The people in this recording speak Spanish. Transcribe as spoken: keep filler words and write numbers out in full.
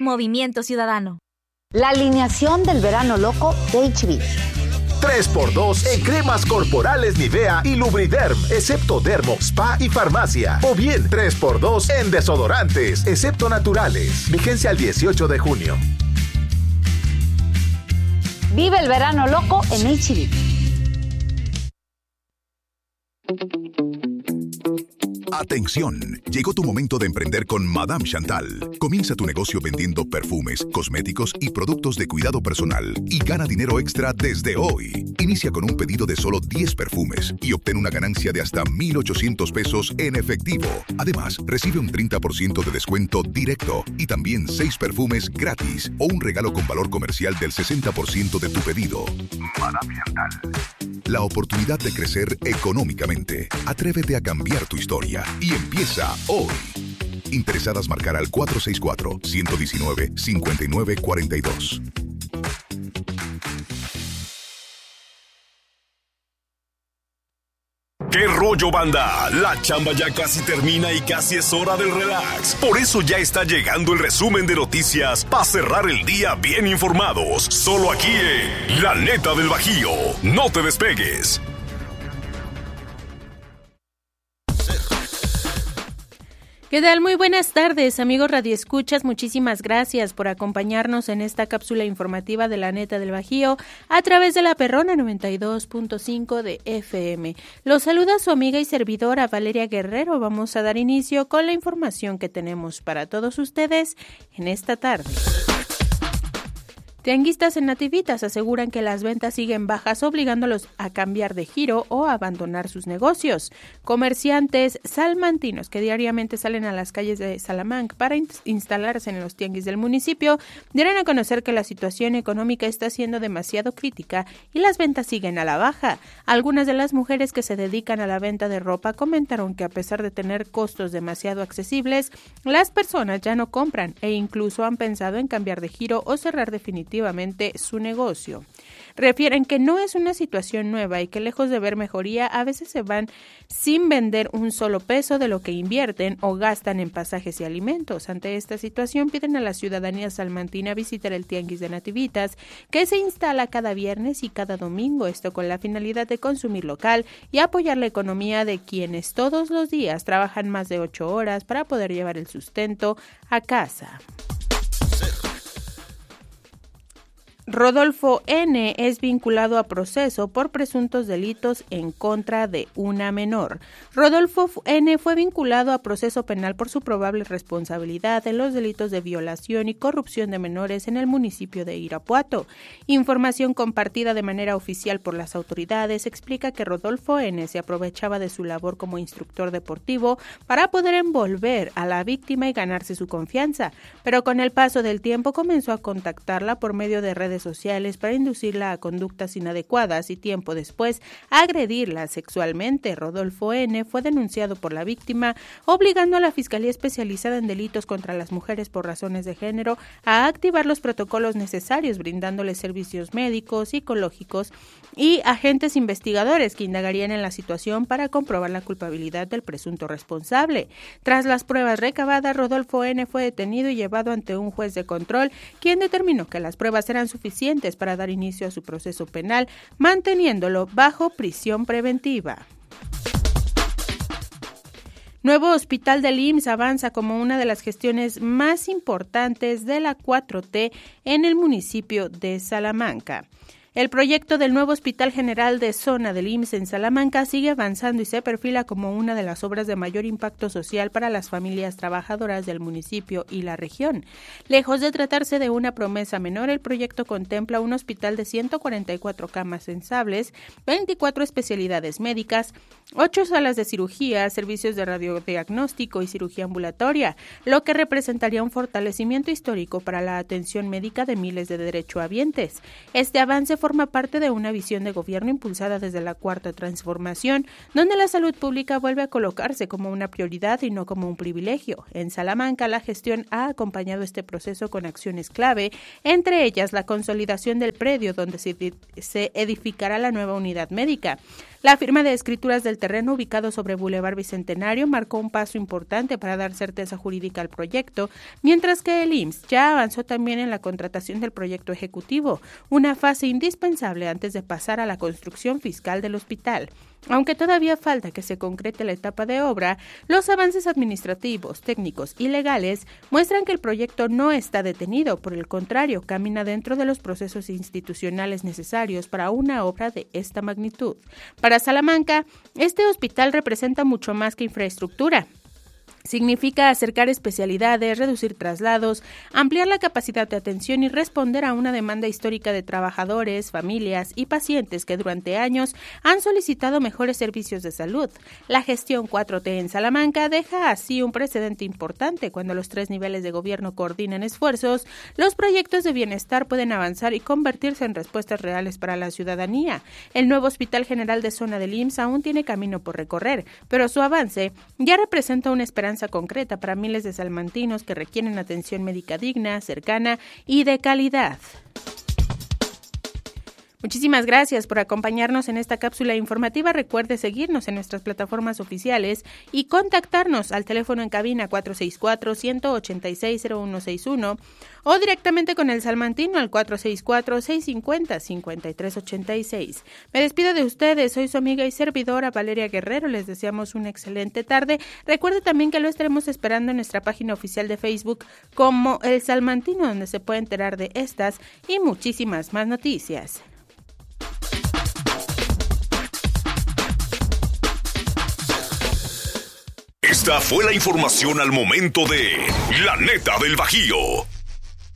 Movimiento Ciudadano. La alineación del verano loco de H B. tres por dos en cremas corporales Nivea y Lubriderm, excepto Dermo, Spa y Farmacia. O bien tres por dos en desodorantes, excepto naturales. Vigencia al dieciocho de junio. Vive el verano loco en H B. Atención, llegó tu momento de emprender con Madame Chantal. Comienza tu negocio vendiendo perfumes, cosméticos y productos de cuidado personal y gana dinero extra desde hoy. Inicia con un pedido de solo diez perfumes y obtén una ganancia de hasta mil ochocientos pesos en efectivo. Además, recibe un treinta por ciento de descuento directo y también seis perfumes gratis o un regalo con valor comercial del sesenta por ciento de tu pedido. Madame Chantal. La oportunidad de crecer económicamente. Atrévete a cambiar tu historia y empieza hoy. Interesadas marcar al cuatro seis cuatro, uno uno nueve, cinco nueve cuatro dos. ¿Qué rollo, banda? La chamba ya casi termina y casi es hora del relax. Por eso ya está llegando el resumen de noticias para cerrar el día bien informados. Solo aquí en La Neta del Bajío. No te despegues. ¿Qué tal? Muy buenas tardes, amigos radioescuchas. Muchísimas gracias por acompañarnos en esta cápsula informativa de La Neta del Bajío a través de La Perrona noventa y dos punto cinco de F M. Los saluda su amiga y servidora Valeria Guerrero. Vamos a dar inicio con la información que tenemos para todos ustedes en esta tarde. Tianguistas en Nativitas aseguran que las ventas siguen bajas, obligándolos a cambiar de giro o a abandonar sus negocios. Comerciantes salmantinos que diariamente salen a las calles de Salamanca para in- instalarse en los tianguis del municipio dieron a conocer que la situación económica está siendo demasiado crítica y las ventas siguen a la baja. Algunas de las mujeres que se dedican a la venta de ropa comentaron que a pesar de tener costos demasiado accesibles, las personas ya no compran e incluso han pensado en cambiar de giro o cerrar definitivamente su negocio. Refieren que no es una situación nueva y que lejos de ver mejoría, a veces se van sin vender un solo peso de lo que invierten o gastan en pasajes y alimentos. Ante esta situación, piden a la ciudadanía salmantina visitar el Tianguis de Nativitas, que se instala cada viernes y cada domingo, esto con la finalidad de consumir local y apoyar la economía de quienes todos los días trabajan más de ocho horas para poder llevar el sustento a casa. Rodolfo N. es vinculado a proceso por presuntos delitos en contra de una menor. Rodolfo N. fue vinculado a proceso penal por su probable responsabilidad en los delitos de violación y corrupción de menores en el municipio de Irapuato. Información compartida de manera oficial por las autoridades explica que Rodolfo N. se aprovechaba de su labor como instructor deportivo para poder envolver a la víctima y ganarse su confianza, pero con el paso del tiempo comenzó a contactarla por medio de redes sociales para inducirla a conductas inadecuadas y tiempo después agredirla sexualmente. Rodolfo N. fue denunciado por la víctima, obligando a la Fiscalía Especializada en Delitos contra las Mujeres por Razones de Género a activar los protocolos necesarios, brindándoles servicios médicos, psicológicos y agentes investigadores que indagarían en la situación para comprobar la culpabilidad del presunto responsable. Tras las pruebas recabadas, Rodolfo N. fue detenido y llevado ante un juez de control, quien determinó que las pruebas eran suficientes para dar inicio a su proceso penal, manteniéndolo bajo prisión preventiva. Nuevo hospital del I M S S avanza como una de las gestiones más importantes de la cuatro T en el municipio de Salamanca. El proyecto del nuevo Hospital General de Zona del I M S S en Salamanca sigue avanzando y se perfila como una de las obras de mayor impacto social para las familias trabajadoras del municipio y la región. Lejos de tratarse de una promesa menor, el proyecto contempla un hospital de ciento cuarenta y cuatro camas sensables, veinticuatro especialidades médicas, ocho salas de cirugía, servicios de radiodiagnóstico y cirugía ambulatoria, lo que representaría un fortalecimiento histórico para la atención médica de miles de derechohabientes. Este avance forma parte de una visión de gobierno impulsada desde la Cuarta Transformación, donde la salud pública vuelve a colocarse como una prioridad y no como un privilegio. En Salamanca, la gestión ha acompañado este proceso con acciones clave, entre ellas la consolidación del predio donde se edificará la nueva unidad médica, La firma de escrituras del terreno ubicado sobre Boulevard Bicentenario marcó un paso importante para dar certeza jurídica al proyecto, mientras que el I M S S ya avanzó también en la contratación del proyecto ejecutivo, una fase indispensable antes de pasar a la construcción fiscal del hospital. Aunque todavía falta que se concrete la etapa de obra, los avances administrativos, técnicos y legales muestran que el proyecto no está detenido, por el contrario, camina dentro de los procesos institucionales necesarios para una obra de esta magnitud. Para Salamanca, este hospital representa mucho más que infraestructura. Significa acercar especialidades, reducir traslados, ampliar la capacidad de atención y responder a una demanda histórica de trabajadores, familias y pacientes que durante años han solicitado mejores servicios de salud. La gestión cuatro T en Salamanca deja así un precedente importante. Cuando los tres niveles de gobierno coordinan esfuerzos, los proyectos de bienestar pueden avanzar y convertirse en respuestas reales para la ciudadanía. El nuevo Hospital General de Zona del I M S S aún tiene camino por recorrer, pero su avance ya representa una esperanza concreta para miles de salmantinos que requieren atención médica digna, cercana y de calidad. Muchísimas gracias por acompañarnos en esta cápsula informativa. Recuerde seguirnos en nuestras plataformas oficiales y contactarnos al teléfono en cabina cuatro seis cuatro, uno ocho seis, cero uno seis uno o directamente con el salmantino al cuatro seis cuatro, seis cinco cero, cinco tres ocho seis. Me despido de ustedes, soy su amiga y servidora Valeria Guerrero, les deseamos una excelente tarde. Recuerde también que lo estaremos esperando en nuestra página oficial de Facebook como El Salmantino, donde se puede enterar de estas y muchísimas más noticias. Esta fue la información al momento de La Neta del Bajío.